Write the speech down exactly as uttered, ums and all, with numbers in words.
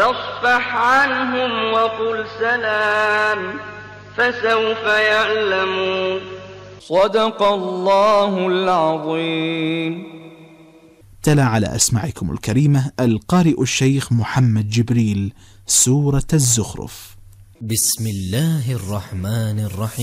فاصفح عنهم وقل سلام فسوف يعلمون. صدق الله العظيم. تلا على أسماعكم الكريمة القارئ الشيخ محمد جبريل سورة الزخرف. بسم الله الرحمن الرحيم.